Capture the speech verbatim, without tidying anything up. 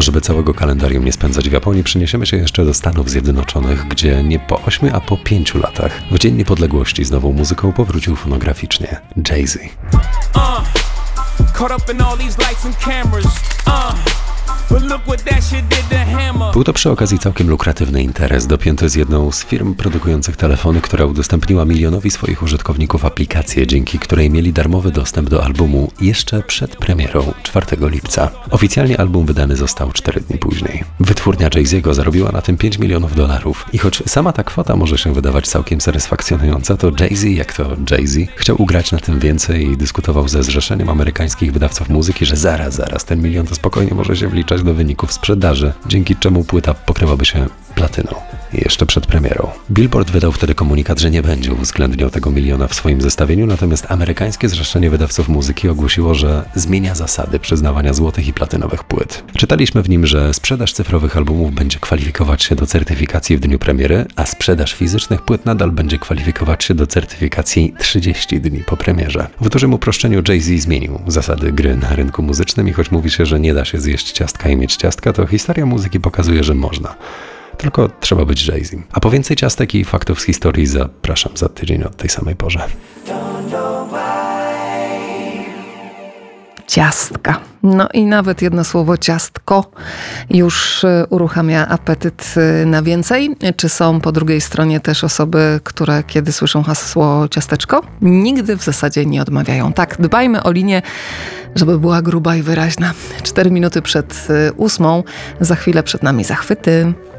A żeby całego kalendarium nie spędzać w Japonii, przeniesiemy się jeszcze do Stanów Zjednoczonych, gdzie nie po ośmiu, a po pięciu latach w Dzień Niepodległości z nową muzyką powrócił fonograficznie Jay-Z. Uh, caught up in all these lights and cameras. Uh. Był to przy okazji całkiem lukratywny interes, dopięty z jedną z firm produkujących telefony, która udostępniła milionowi swoich użytkowników aplikację, dzięki której mieli darmowy dostęp do albumu jeszcze przed premierą czwartego lipca. Oficjalnie album wydany został cztery dni później. Wytwórnia Jay-Z'ego zarobiła na tym pięć milionów dolarów i choć sama ta kwota może się wydawać całkiem satysfakcjonująca, to Jay-Z, jak to Jay-Z, chciał ugrać na tym więcej i dyskutował ze Zrzeszeniem Amerykańskich Wydawców Muzyki, że zaraz, zaraz, ten milion to spokojnie może się wliczać do wyników sprzedaży, dzięki czemu płyta pokryłaby się platyną. I jeszcze przed premierą. Billboard wydał wtedy komunikat, że nie będzie uwzględniał tego miliona w swoim zestawieniu, natomiast Amerykańskie Zrzeszenie Wydawców Muzyki ogłosiło, że zmienia zasady przyznawania złotych i platynowych płyt. Czytaliśmy w nim, że sprzedaż cyfrowych albumów będzie kwalifikować się do certyfikacji w dniu premiery, a sprzedaż fizycznych płyt nadal będzie kwalifikować się do certyfikacji trzydzieści dni po premierze. W dużym uproszczeniu Jay-Z zmienił zasady gry na rynku muzycznym i choć mówi się, że nie da się zjeść ciastka i mieć ciastka, to historia muzyki pokazuje, że można. Tylko trzeba być Jay-Z. A po więcej ciastek i faktów z historii zapraszam za tydzień od tej samej porze. Ciastka. No i nawet jedno słowo ciastko już uruchamia apetyt na więcej. Czy są po drugiej stronie też osoby, które kiedy słyszą hasło ciasteczko, nigdy w zasadzie nie odmawiają. Tak, dbajmy o linię, żeby była gruba i wyraźna. Cztery minuty przed ósmą, za chwilę przed nami zachwyty.